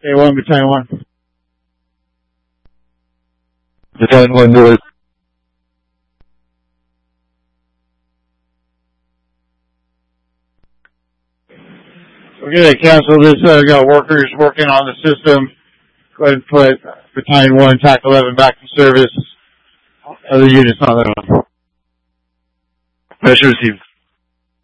A1, Battalion 1. Battalion 1, noise. We're going to cancel this. We got workers working on the system. Go ahead and put Battalion 1, TAC 11 back in service. Other units on their own. Pressure received.